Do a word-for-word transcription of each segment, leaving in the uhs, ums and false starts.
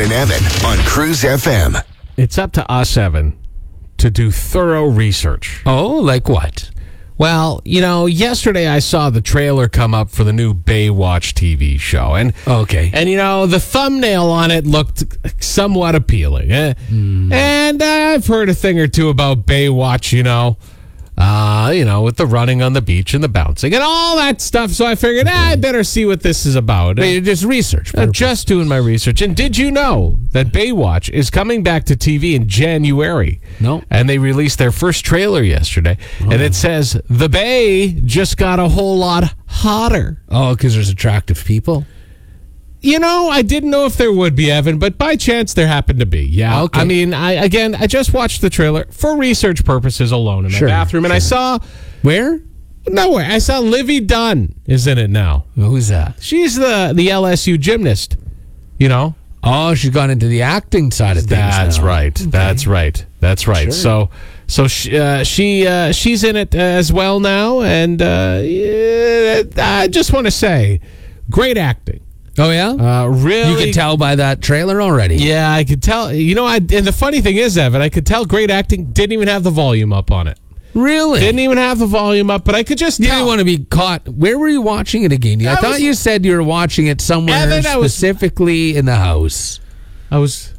and Evan on Cruise F M. It's up to us, Evan, to do thorough research. Oh, like what? Well, you know, yesterday I saw the trailer come up for the new Baywatch T V show. And, Okay. and you know, the thumbnail on it looked somewhat appealing. Eh? Mm. And uh, I've heard a thing or two about Baywatch, you know. Uh, you know, with the running on the beach and the bouncing and all that stuff. So I figured, ah, I better see what this is about. But you're just research. Uh, just doing my research. And did you know that Baywatch is coming back to T V in January? No. And they released their first trailer yesterday. Oh. And it says, the Bay just got a whole lot hotter. Oh, because there's attractive people? You know, I didn't know if there would be, Evan, but by chance there happened to be. Yeah. Okay. I mean, I again, I just watched the trailer for research purposes alone in my Sure, bathroom. And I saw, Where? nowhere, I saw Livy Dunn is in it now. Who's that? She's the, the L S U gymnast, you know? Oh, she's gone into the acting side of things. That's now. right. Okay. That's right. That's right. Sure. So, so she uh, she uh, she's in it as well now, and uh, yeah, I just want to say, great acting. Oh, yeah? Uh, really, You can tell by that trailer already. Yeah, I could tell. You know, I and the funny thing is, Evan, I could tell great acting. Didn't even have the volume up on it. Really? Didn't even have the volume up, but I could just You tell. didn't want to be caught. Where were you watching it again? I, I thought was- you said you were watching it somewhere Evan, I was- specifically in the house. I was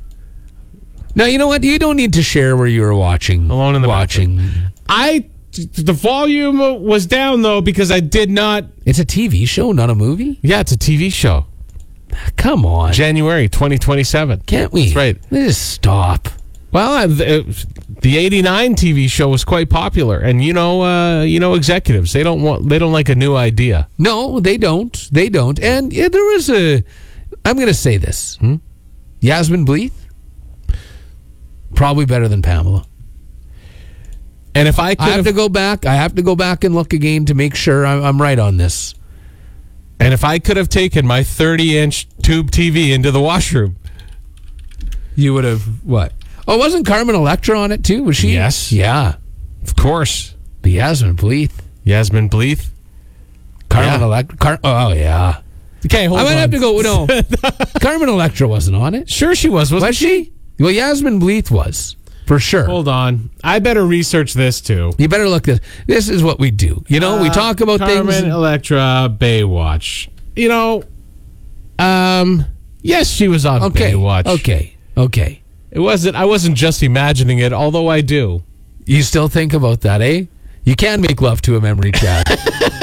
No, you know what? You don't need to share where you were watching. Alone in the watching. I. The volume was down though because I did not. It's a T V show, not a movie. Yeah, it's a T V show. Come on, January twenty twenty-seven. can't we? That's right. Just stop. Well, uh, the, the eighty-nine T V show was quite popular, and you know, uh, you know, executives they don't want they don't like a new idea. No, they don't. They don't. And yeah, there was a. I'm going to say this. Hmm? Yasmin Bleeth, probably better than Pamela. And if I could I have to go back. I have to go back and look again to make sure I'm, I'm right on this. and if I could have taken my thirty-inch tube T V into the washroom, You would have what? Oh, wasn't Carmen Electra on it too? Was she? Yes. Yeah. of course, The Yasmin Bleeth. Yasmin Bleeth. Carmen Yeah. Electra. Car- oh yeah. Okay, hold I on. might have to go. No, Carmen Electra wasn't on it. Sure, she was. Wasn't Was she? Well, Yasmin Bleeth was for sure. Hold on, I better research this too. You better look this. This is what we do. You know, we Uh, talk about Carmen things. Electra, Baywatch. You know, um, yes, she was on Okay. Baywatch. Okay. Okay. It wasn't. I wasn't just imagining it, although I do. You still think about that, eh? You can make love to a memory chat.